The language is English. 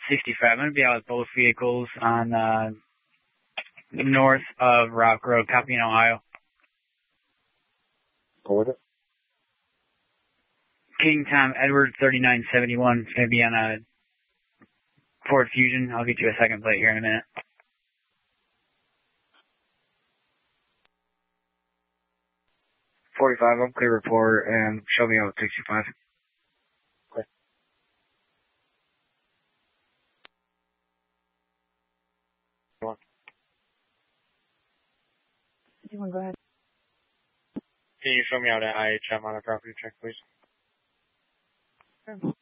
65. I'm going to be out with both vehicles on north of Rock Road, copy in Ohio. Go with it. King Tom Edward 3971. It's going to be on a Ford Fusion. I'll get you a second plate here in a minute. .45, I'm clear report, and show me out 65. Okay. You want to go ahead? Can you show me out at IHM on a property check, please? Sure.